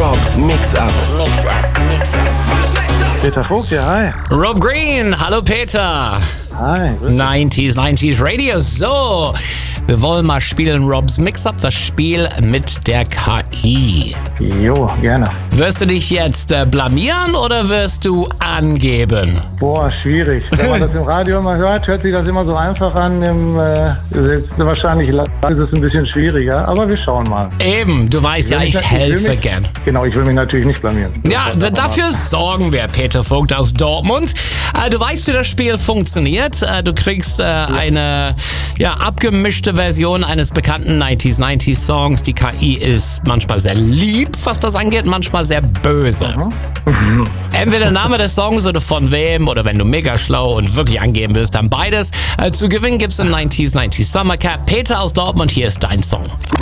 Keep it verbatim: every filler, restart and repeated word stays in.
Rob's Mix-Up. Mix-Up, Mix-Up. Peter Vogt, ja, hi. Rob Green, hallo Peter. Hi. neunziger, neunziger Radio. So, wir wollen mal spielen Rob's Mix-Up, das Spiel mit der K I. Jo, gerne. Wirst du dich jetzt äh, blamieren oder wirst du angeben? Boah, schwierig. Wenn man das im Radio immer hört, hört sich das immer so einfach an. Im, äh, wahrscheinlich ist es ein bisschen schwieriger, aber wir schauen mal. Eben, du weißt ja, ich helfe mich, gern. Genau, ich will mich natürlich nicht blamieren. Ja, d- dafür sorgen wir, Peter Vogt aus Dortmund. Äh, du weißt, wie das Spiel funktioniert. Äh, du kriegst äh, ja. eine ja, abgemischte Version eines bekannten neunziger, neunziger Songs. Die K I ist manchmal sehr lieb, was das angeht, manchmal sehr böse. Mhm. Entweder der Name des Songs oder von wem, oder wenn du mega schlau und wirklich angeben willst, dann beides. Äh, zu gewinnen gibt's im neunziger, neunziger Summer Cap. Peter aus Dortmund, hier ist dein Song.